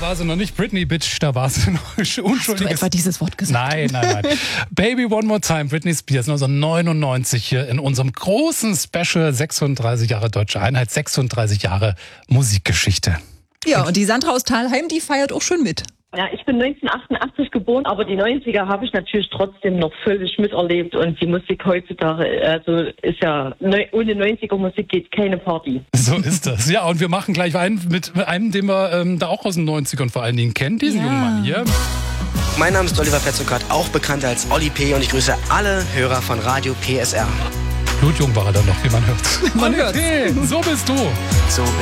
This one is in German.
war sie noch nicht Britney, Bitch, da war sie noch unschuldiges... Hast du etwa dieses Wort gesagt? Nein. Baby One More Time, Britney Spears, 1999 hier in unserem großen Special 36 Jahre Deutsche Einheit, 36 Jahre Musikgeschichte. Ja, und die Sandra aus Thalheim, die feiert auch schon mit. Ja, ich bin 1988 geboren, aber die 90er habe ich natürlich trotzdem noch völlig miterlebt und die Musik heutzutage, also ist ja, ohne 90er Musik geht keine Party. So ist das. Ja, und wir machen gleich einen mit einem, den wir da auch aus den 90ern vor allen Dingen kennen, diesen jungen Mann hier. Mein Name ist Oliver Petzokat, auch bekannt als Olli P. und ich grüße alle Hörer von Radio PSR. Blutjung war er dann noch, wie man hört. Man hört's. Hey, so bist du. So bin